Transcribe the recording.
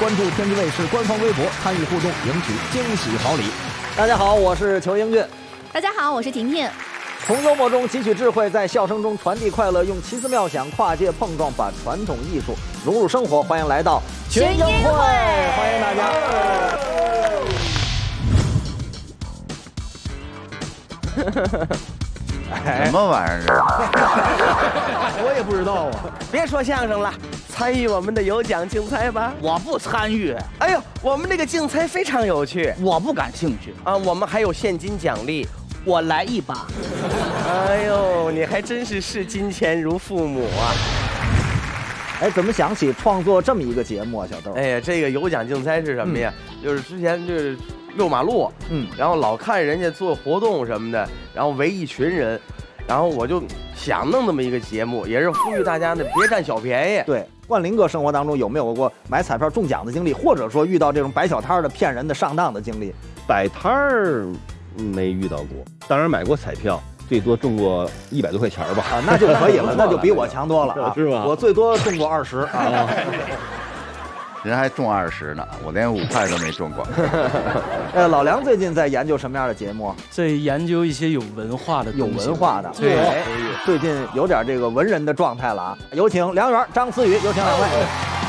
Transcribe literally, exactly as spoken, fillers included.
关注天津卫视官方微博，参与互动，赢取惊喜好礼。大家好，我是裘英俊。 大家好，我是婷婷。 从幽默中汲取智慧，在笑声中传递快乐，用奇思妙想跨界碰撞，把传统艺术融入生活。欢迎来到群英会，欢迎大家。 什么玩意儿啊？ 我也不知道啊。 别说相声了，参与我们的有奖竞猜吧。 我不参与。 哎呦，我们这个竞猜非常有趣， 我不感兴趣啊。我们还有现金奖励， 我来一把。 哎呦，你还真是视金钱如父母啊！ 哎，怎么想起创作这么一个节目啊，小豆？ 哎呀，这个有奖竞猜是什么呀？嗯、就是之前就是遛马路， 嗯， 然后老看人家做活动什么的，然后围一群人，然后我就想弄这么一个节目，也是呼吁大家呢别占小便宜。 对，冠霖哥生活当中有没有过买彩票中奖的经历，或者说遇到这种摆小摊的骗人的上当的经历？ 摆摊儿没遇到过，当然买过彩票。最多中过一百多块钱吧， 啊，那就可以了，那就比我强多了啊， 是吧？ 我最多中过二十啊， 人还中二十呢，我连五块都没中过。 呃，老梁最近在研究什么样的节目？ 在研究一些有文化的东西， 有文化的， 对， 最近有点这个文人的状态了啊。有请梁园、张思雨，有请两位。